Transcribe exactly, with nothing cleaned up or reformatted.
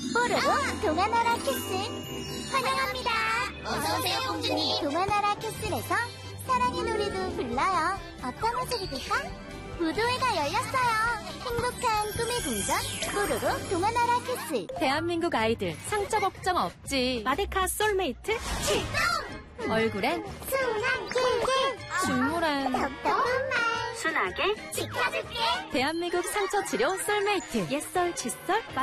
뽀로로 동화나라 캐슬 환영합니다. 어서오세요, 공주님. 동화나라 캐슬에서 사랑의 노래도 불러요. 어떤 모습이 될까? 무도회가 열렸어요. 행복한 꿈의 궁전 뽀로로 동화나라 캐슬. 대한민국 아이들 상처 걱정 없지. 마데카 솔메이트 출동! 얼굴엔 순한 꿀꿀 중물엔 답답한 말 순하게 지켜줄게. 대한민국 상처 치료 솔메이트 옛설 칫솔